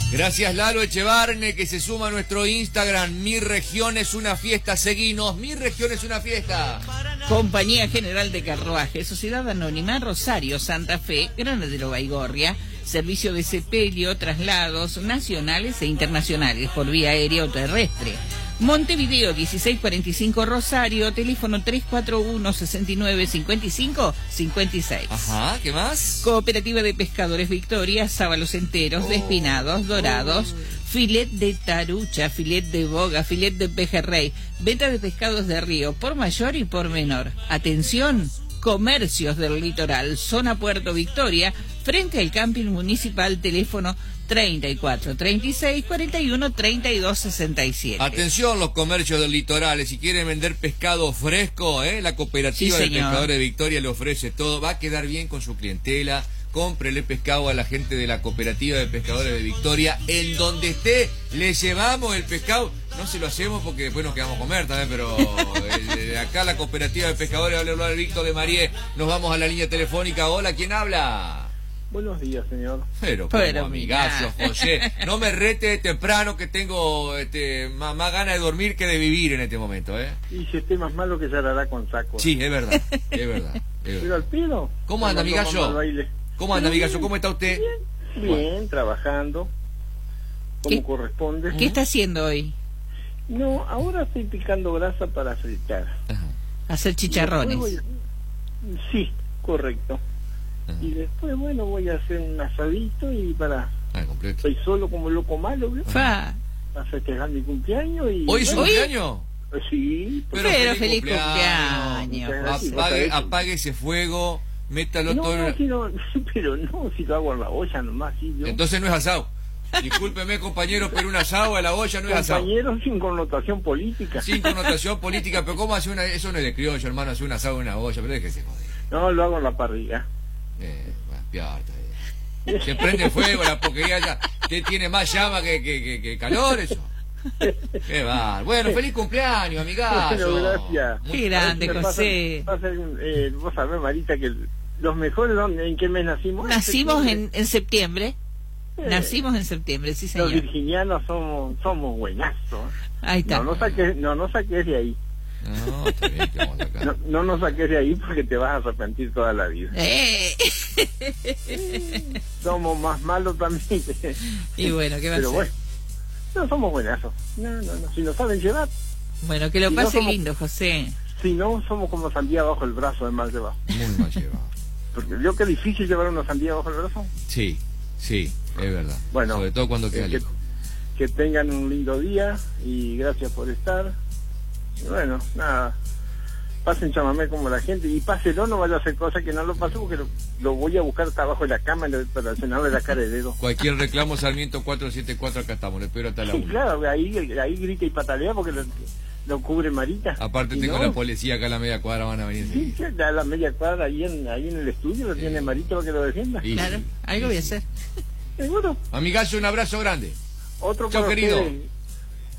Gracias Lalo Echevarne, que se suma a nuestro Instagram. Mi región es una fiesta, seguinos. Mi región es una fiesta. Compañía General de Carruaje, Sociedad Anónima, Rosario, Santa Fe, Granadero Baigorria. Servicio de sepelio, traslados nacionales e internacionales por vía aérea o terrestre. Montevideo 1645 Rosario, teléfono 341-6955-56. Ajá, ¿qué más? Cooperativa de Pescadores Victoria, sábalos enteros, despinados, dorados, filet de tarucha, filet de boga, filet de pejerrey, venta de pescados de río, por mayor y por menor. Atención, comercios del litoral, zona Puerto Victoria, frente al camping municipal, teléfono 34 36 41 32 67. Atención los comercios del litoral, si quieren vender pescado fresco, la cooperativa de pescadores de Victoria le ofrece todo, va a quedar bien con su clientela. Cómprele pescado a la gente de la cooperativa de pescadores de Victoria, en donde esté, le llevamos el pescado, no se lo hacemos porque después nos quedamos a comer también, pero acá la cooperativa de pescadores, habla Víctor de Marié, nos vamos a la línea telefónica. Hola, ¿quién habla? Buenos días, señor. Pero amigazo, José, no me rete temprano que tengo más ganas de dormir que de vivir en este momento, Y si esté más malo que se hará con saco. Sí, es verdad, es verdad. Pero al pedo. ¿Cómo anda, amigazo? ¿Cómo anda, amigazo? ¿Cómo está usted? Bien, trabajando, como corresponde. ¿Qué está haciendo hoy? No, ahora estoy picando grasa para fritar. Ajá. Hacer chicharrones. Sí, correcto. Ajá. Y después, bueno, voy a hacer un asadito y para... completo. Soy solo como loco malo, ¿vio? Fa. A festejar mi cumpleaños y... ¿Hoy es su cumpleaños? Sí. Pero feliz cumpleaños. Apague ese fuego, métalo todo... Pero no, si lo hago en la olla nomás, sí, yo... Entonces no es asado. Discúlpeme, compañero, pero un asado a la olla no es asado. Compañero sin connotación política. Sin connotación política, pero ¿cómo hace eso no es de criollo, hermano, hace un asado en una olla, pero déjese joder. No, lo hago en la parrilla. Se prende fuego la porquería ya. Usted tiene más llama que calor, eso. Qué va. Bueno, feliz cumpleaños, amigazo. Bueno, gracias. Qué grande, José. Vos sabés, Marita, que los mejores, ¿en qué mes nacimos? Nacimos en septiembre. Nacimos en septiembre, sí, señor. Los virginianos somos buenazos. Ahí está. No nos saques de ahí. No, está bien, que vamos acá. No nos saques de ahí porque te vas a arrepentir toda la vida. Somos más malos también. Y bueno, ¿qué va a ser? Bueno, no somos buenazos. No. Si nos saben llevar. Bueno, que lo pase lindo, José. Si no, somos como sandía bajo el brazo, de mal llevado. Muy mal llevado. Porque vio que es difícil llevar una sandía bajo el brazo. Sí, es verdad. Bueno, sobre todo cuando queda lejos. Que tengan un lindo día y gracias por estar. Y bueno, nada, pasen chamamé como la gente y páselo, no vaya a hacer cosas que no lo pasó porque lo voy a buscar hasta abajo de la cama para llenarle la cara de dedo. Cualquier reclamo, Sarmiento 474, acá estamos, le espero hasta la 1. Sí, claro, ahí grita y patalea porque lo cubre Marita. Aparte tengo la policía acá a la media cuadra, van a venir. Sí, a la media cuadra ahí en el estudio lo tiene Marita para que lo defienda. Claro, algo voy a hacer. Seguro. Amigazo, un abrazo grande. Otro chao, para querido. ustedes.